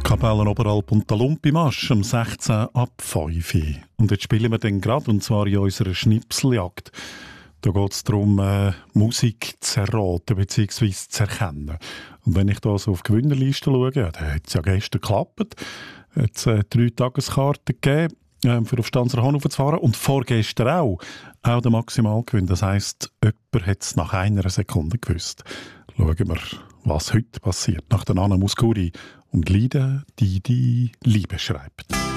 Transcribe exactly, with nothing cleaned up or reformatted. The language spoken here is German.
Kapellen Oberalp und der Lumpimarsch am sechzehn ab fünf Uhr. Und jetzt spielen wir dann gerade, und zwar in unserer Schnipseljagd. Da geht es darum, äh, Musik zu erraten bzw. zu erkennen. Und wenn ich da so auf die Gewinnerliste schaue, ja, da hat es ja gestern geklappt. Es hat äh, drei Tageskarten gegeben, äh, für auf Stanzerhahn zu fahren. Und vorgestern auch. Auch der Maximalgewinn. Das heisst, jemand hat es nach einer Sekunde gewusst. Schauen wir, was heute passiert. Nach der Anna Muscuri und Lieder, die die Liebe schreibt.